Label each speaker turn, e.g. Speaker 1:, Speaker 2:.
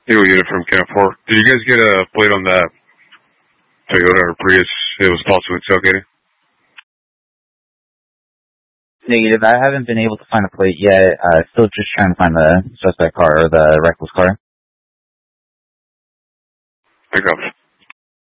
Speaker 1: Eagle unit from Camp 4. Did you guys get a plate on that Toyota or Prius? It was possibly tailgating.
Speaker 2: Negative. I haven't been able to find a plate yet. Still just trying to find the suspect car or the reckless car.
Speaker 1: Pick up.